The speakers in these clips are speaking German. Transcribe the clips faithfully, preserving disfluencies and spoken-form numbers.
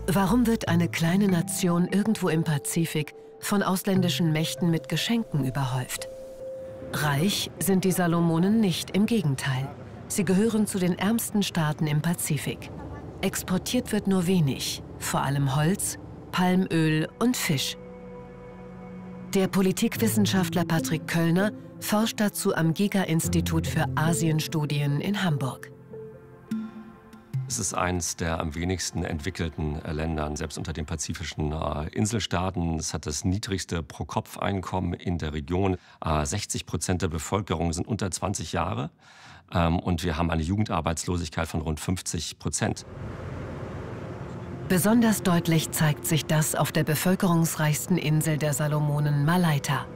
Warum wird eine kleine Nation irgendwo im Pazifik von ausländischen Mächten mit Geschenken überhäuft? Reich sind die Salomonen nicht, im Gegenteil. Sie gehören zu den ärmsten Staaten im Pazifik. Exportiert wird nur wenig, vor allem Holz, Palmöl und Fisch. Der Politikwissenschaftler Patrick Köllner forscht dazu am Giga-Institut für Asienstudien in Hamburg. Es ist eines der am wenigsten entwickelten Länder, selbst unter den pazifischen äh, Inselstaaten. Es hat das niedrigste Pro-Kopf-Einkommen in der Region. Äh, sechzig Prozent der Bevölkerung sind unter zwanzig Jahre. Ähm, und wir haben eine Jugendarbeitslosigkeit von rund fünfzig Prozent. Besonders deutlich zeigt sich das auf der bevölkerungsreichsten Insel der Salomonen, Malaita.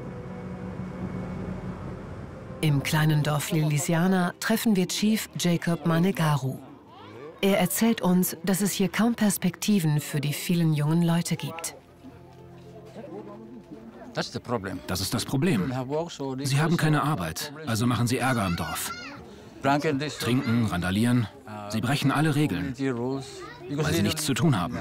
Im kleinen Dorf Lilisiana treffen wir Chief Jacob Manegaru. Er erzählt uns, dass es hier kaum Perspektiven für die vielen jungen Leute gibt. Das ist das Problem. Sie haben keine Arbeit, also machen sie Ärger im Dorf. Trinken, randalieren, sie brechen alle Regeln, weil sie nichts zu tun haben.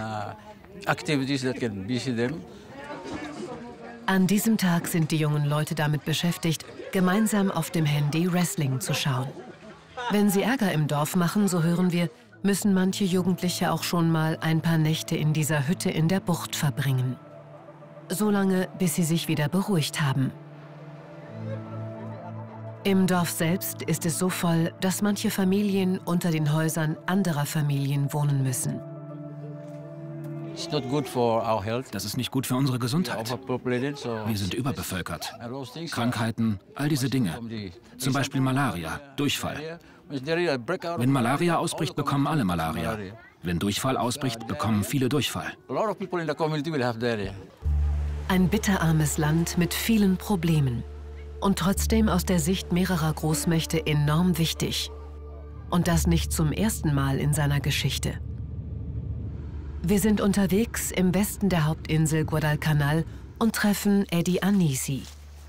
An diesem Tag sind die jungen Leute damit beschäftigt, gemeinsam auf dem Handy Wrestling zu schauen. Wenn sie Ärger im Dorf machen, so hören wir, müssen manche Jugendliche auch schon mal ein paar Nächte in dieser Hütte in der Bucht verbringen. Solange, bis sie sich wieder beruhigt haben. Im Dorf selbst ist es so voll, dass manche Familien unter den Häusern anderer Familien wohnen müssen. Das ist nicht gut für unsere Gesundheit. Wir sind überbevölkert. Krankheiten, all diese Dinge. Zum Beispiel Malaria, Durchfall. Wenn Malaria ausbricht, bekommen alle Malaria. Wenn Durchfall ausbricht, bekommen viele Durchfall. Ein bitterarmes Land mit vielen Problemen. Und trotzdem aus der Sicht mehrerer Großmächte enorm wichtig. Und das nicht zum ersten Mal in seiner Geschichte. Wir sind unterwegs im Westen der Hauptinsel Guadalcanal und treffen Eddie Anisi.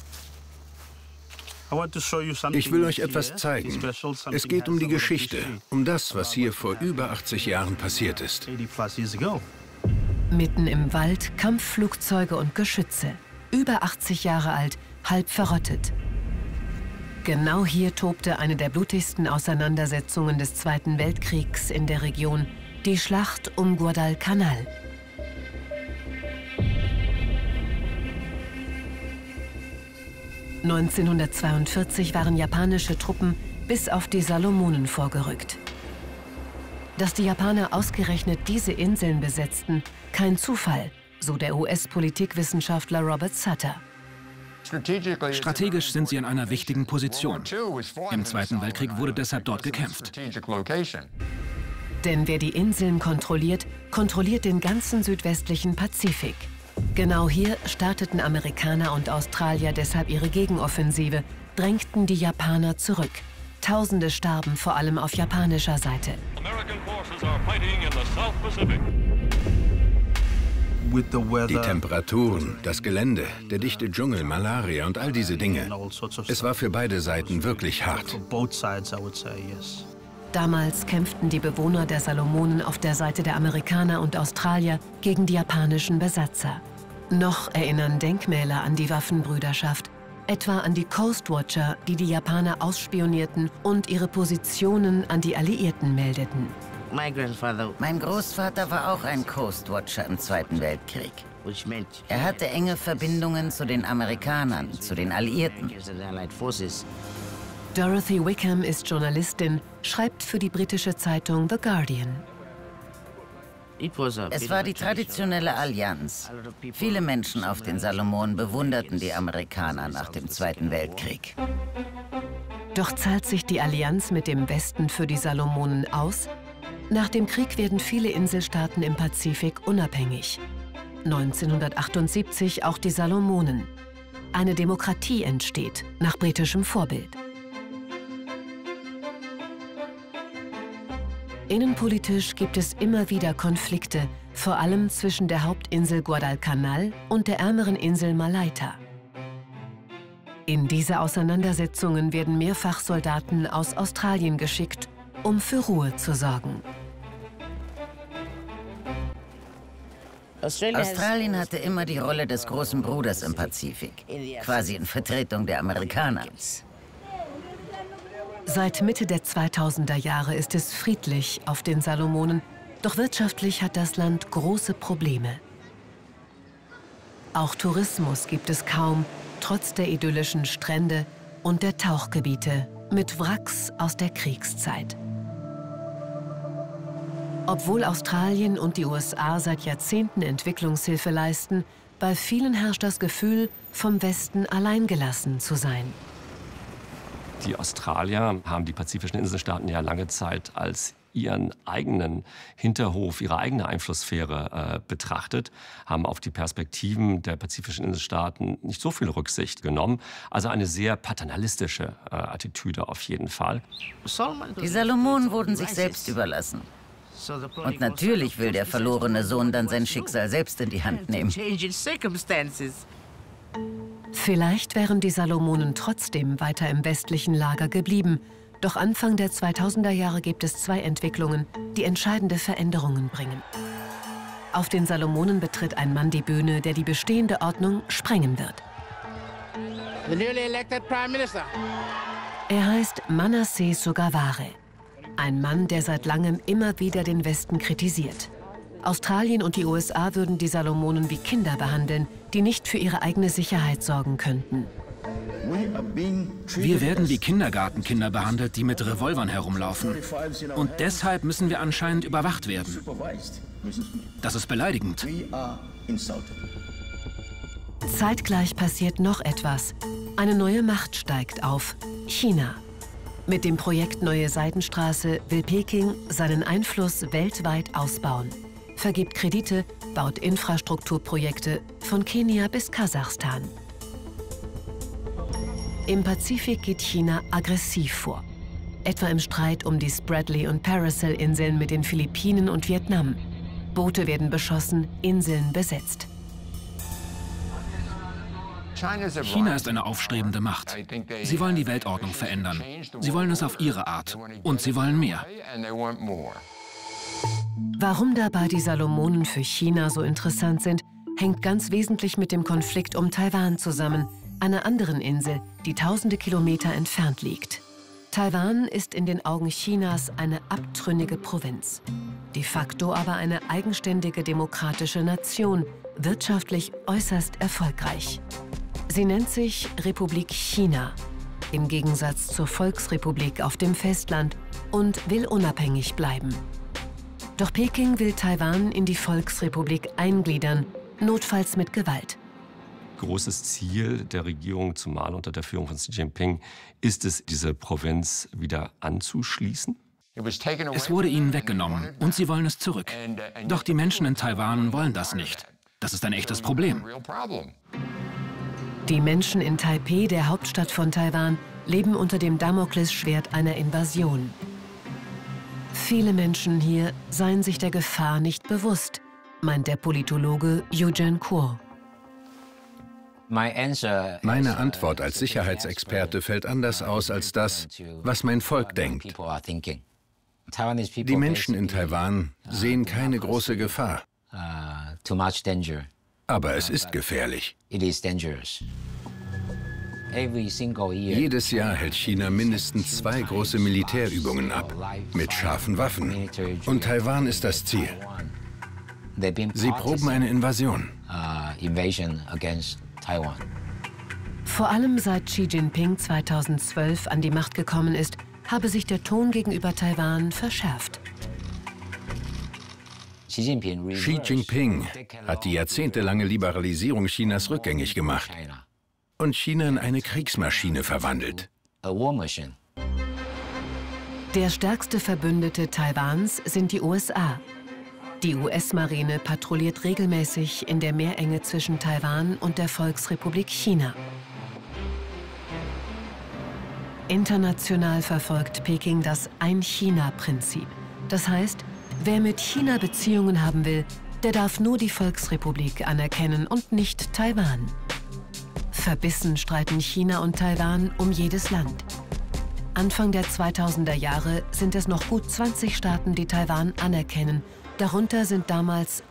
Ich will euch etwas zeigen. Es geht um die Geschichte, um das, was hier vor über achtzig Jahren passiert ist. Mitten im Wald Kampfflugzeuge und Geschütze. Über achtzig Jahre alt, halb verrottet. Genau hier tobte eine der blutigsten Auseinandersetzungen des Zweiten Weltkriegs in der Region, die Schlacht um Guadalcanal. neunzehnhundertzweiundvierzig waren japanische Truppen bis auf die Salomonen vorgerückt. Dass die Japaner ausgerechnet diese Inseln besetzten, kein Zufall, so der U S-Politikwissenschaftler Robert Sutter. Strategisch sind sie in einer wichtigen Position. Im Zweiten Weltkrieg wurde deshalb dort gekämpft. Denn wer die Inseln kontrolliert, kontrolliert den ganzen südwestlichen Pazifik. Genau hier starteten Amerikaner und Australier deshalb ihre Gegenoffensive, drängten die Japaner zurück. Tausende starben vor allem auf japanischer Seite. Die Temperaturen, das Gelände, der dichte Dschungel, Malaria und all diese Dinge. Es war für beide Seiten wirklich hart. Damals kämpften die Bewohner der Salomonen auf der Seite der Amerikaner und Australier gegen die japanischen Besatzer. Noch erinnern Denkmäler an die Waffenbrüderschaft, etwa an die Coast Watcher, die die Japaner ausspionierten und ihre Positionen an die Alliierten meldeten. Mein Großvater war auch ein Coast Watcher im Zweiten Weltkrieg. Er hatte enge Verbindungen zu den Amerikanern, zu den Alliierten. Dorothy Wickham ist Journalistin, schreibt für die britische Zeitung The Guardian. Es war die traditionelle Allianz. Viele Menschen auf den Salomonen bewunderten die Amerikaner nach dem Zweiten Weltkrieg. Doch zahlt sich die Allianz mit dem Westen für die Salomonen aus? Nach dem Krieg werden viele Inselstaaten im Pazifik unabhängig. neunzehnhundertachtundsiebzig auch die Salomonen. Eine Demokratie entsteht, nach britischem Vorbild. Innenpolitisch gibt es immer wieder Konflikte, vor allem zwischen der Hauptinsel Guadalcanal und der ärmeren Insel Malaita. In diese Auseinandersetzungen werden mehrfach Soldaten aus Australien geschickt, um für Ruhe zu sorgen. Australien hatte immer die Rolle des großen Bruders im Pazifik, quasi in Vertretung der Amerikaner. Seit Mitte der zweitausender Jahre ist es friedlich auf den Salomonen, doch wirtschaftlich hat das Land große Probleme. Auch Tourismus gibt es kaum, trotz der idyllischen Strände und der Tauchgebiete mit Wracks aus der Kriegszeit. Obwohl Australien und die U S A seit Jahrzehnten Entwicklungshilfe leisten, bei vielen herrscht das Gefühl, vom Westen alleingelassen zu sein. Die Australier haben die pazifischen Inselstaaten ja lange Zeit als ihren eigenen Hinterhof, ihre eigene Einflusssphäre äh, betrachtet, haben auf die Perspektiven der pazifischen Inselstaaten nicht so viel Rücksicht genommen. Also eine sehr paternalistische äh, Attitüde auf jeden Fall. Die Salomonen wurden sich selbst überlassen. Und natürlich will der verlorene Sohn dann sein Schicksal selbst in die Hand nehmen. Vielleicht wären die Salomonen trotzdem weiter im westlichen Lager geblieben. Doch Anfang der zweitausender Jahre gibt es zwei Entwicklungen, die entscheidende Veränderungen bringen. Auf den Salomonen betritt ein Mann die Bühne, der die bestehende Ordnung sprengen wird. Er heißt Manasseh Sogavare. Ein Mann, der seit langem immer wieder den Westen kritisiert. Australien und die U S A würden die Salomonen wie Kinder behandeln, die nicht für ihre eigene Sicherheit sorgen könnten. Wir werden wie Kindergartenkinder behandelt, die mit Revolvern herumlaufen. Und deshalb müssen wir anscheinend überwacht werden. Das ist beleidigend. Zeitgleich passiert noch etwas. Eine neue Macht steigt auf: China. Mit dem Projekt Neue Seidenstraße will Peking seinen Einfluss weltweit ausbauen. Vergibt Kredite, baut Infrastrukturprojekte von Kenia bis Kasachstan. Im Pazifik geht China aggressiv vor. Etwa im Streit um die Spratly- und Paracel-Inseln mit den Philippinen und Vietnam. Boote werden beschossen, Inseln besetzt. China ist eine aufstrebende Macht. Sie wollen die Weltordnung verändern. Sie wollen es auf ihre Art. Und sie wollen mehr. Warum dabei die Salomonen für China so interessant sind, hängt ganz wesentlich mit dem Konflikt um Taiwan zusammen, einer anderen Insel, die tausende Kilometer entfernt liegt. Taiwan ist in den Augen Chinas eine abtrünnige Provinz. De facto aber eine eigenständige demokratische Nation, wirtschaftlich äußerst erfolgreich. Sie nennt sich Republik China, im Gegensatz zur Volksrepublik auf dem Festland, und will unabhängig bleiben. Doch Peking will Taiwan in die Volksrepublik eingliedern, notfalls mit Gewalt. Großes Ziel der Regierung, zumal unter der Führung von Xi Jinping, ist es, diese Provinz wieder anzuschließen? Es wurde ihnen weggenommen und sie wollen es zurück. Doch die Menschen in Taiwan wollen das nicht. Das ist ein echtes Problem. Die Menschen in Taipeh, der Hauptstadt von Taiwan, leben unter dem Damoklesschwert einer Invasion. Viele Menschen hier seien sich der Gefahr nicht bewusst, meint der Politologe Eugene Kuo. Meine Antwort als Sicherheitsexperte fällt anders aus als das, was mein Volk denkt. Die Menschen in Taiwan sehen keine große Gefahr. Aber es ist gefährlich. Jedes Jahr hält China mindestens zwei große Militärübungen ab, mit scharfen Waffen. Und Taiwan ist das Ziel. Sie proben eine Invasion. Vor allem seit Xi Jinping zweitausendzwölf an die Macht gekommen ist, habe sich der Ton gegenüber Taiwan verschärft. Xi Jinping hat die jahrzehntelange Liberalisierung Chinas rückgängig gemacht und China in eine Kriegsmaschine verwandelt. Der stärkste Verbündete Taiwans sind die U S A. Die U S-Marine patrouilliert regelmäßig in der Meerenge zwischen Taiwan und der Volksrepublik China. International verfolgt Peking das Ein-China-Prinzip. Das heißt, wer mit China Beziehungen haben will, der darf nur die Volksrepublik anerkennen und nicht Taiwan. Verbissen streiten China und Taiwan um jedes Land. Anfang der zweitausender Jahre sind es noch gut zwanzig Staaten, die Taiwan anerkennen. Darunter sind damals